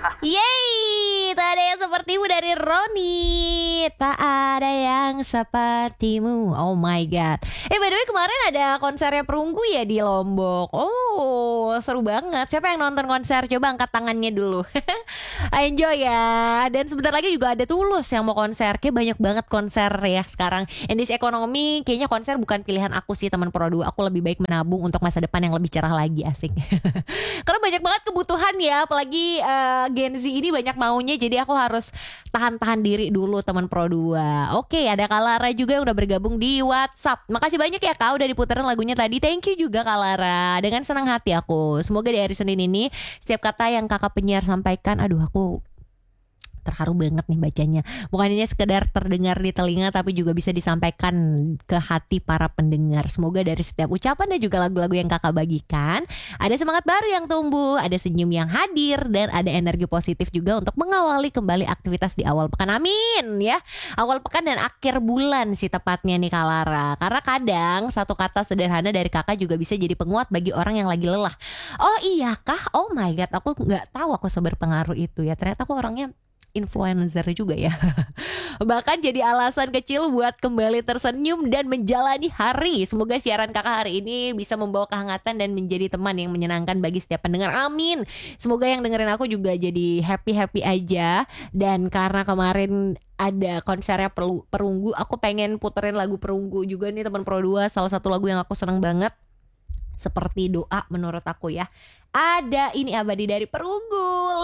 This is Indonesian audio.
Yeay, tak ada yang sepertimu dari Roni. Tak ada yang sepertimu. Oh my god. By the way, kemarin ada konsernya Perunggu ya di Lombok. Oh, seru banget. Siapa yang nonton konser? Coba angkat tangannya dulu. Enjoy ya. Dan sebentar lagi juga ada Tulus yang mau konser. Kayak banyak banget konser ya sekarang. In this economy, kayaknya konser bukan pilihan aku sih teman Pro 2. Aku lebih baik menabung untuk masa depan yang lebih cerah lagi. Asik. Karena banyak banget kebutuhan ya. Apalagi Gen Z ini banyak maunya. Jadi aku harus tahan-tahan diri dulu teman Pro 2. Oke, ada Kalara juga yang udah bergabung di WhatsApp. Makasih banyak ya Kak udah diputerin lagunya tadi. Thank you juga Kalara. Dengan senang hati aku. Semoga di hari Senin ini setiap kata yang kakak penyiar sampaikan, aduh aku terharu banget nih bacanya. Bukan hanya sekedar terdengar di telinga tapi juga bisa disampaikan ke hati para pendengar. Semoga dari setiap ucapan dan juga lagu-lagu yang kakak bagikan ada semangat baru yang tumbuh, ada senyum yang hadir, dan ada energi positif juga untuk mengawali kembali aktivitas di awal pekan. Amin ya. Awal pekan dan akhir bulan sih tepatnya nih Kalara. Karena kadang satu kata sederhana dari kakak juga bisa jadi penguat bagi orang yang lagi lelah. Oh iya kah? Oh my god, aku gak tahu aku seberpengaruh itu ya. Ternyata aku orangnya influencer juga ya. Bahkan jadi alasan kecil buat kembali tersenyum dan menjalani hari. Semoga siaran kakak hari ini bisa membawa kehangatan dan menjadi teman yang menyenangkan bagi setiap pendengar. Amin. Semoga yang dengerin aku juga jadi happy-happy aja. Dan karena kemarin ada konsernya Perunggu, aku pengen puterin lagu Perunggu juga nih teman Pro 2. Salah satu lagu yang aku seneng banget, Seperti Doa menurut aku ya. Ada Ini Abadi dari Perunggu.